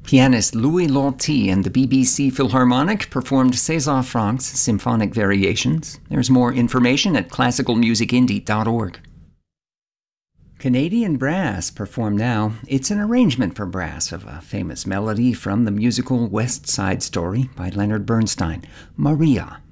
Pianist Louis Lottie and the BBC Philharmonic performed César Franck's Symphonic Variations. There's more information at classicalmusicindie.org. Canadian Brass perform now. It's an arrangement for brass of a famous melody from the musical West Side Story by Leonard Bernstein, Maria.